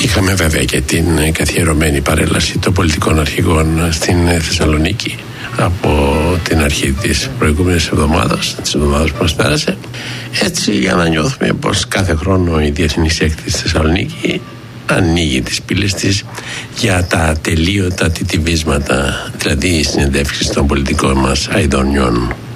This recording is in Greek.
Είχαμε βέβαια και την καθιερωμένη παρέλαση των πολιτικών αρχηγών στην Θεσσαλονίκη από την αρχή της προηγούμενης εβδομάδας, της εβδομάδας που μας πέρασε. Έτσι, για να νιώθουμε πως κάθε χρόνο η Διεθνής Έκθεση στη Θεσσαλονίκη ανοίγει τις πύλες της για τα τελείωτα τιτιβίσματα, δηλαδή οι συνεντεύξεις των πολιτικών μας αηδονιών.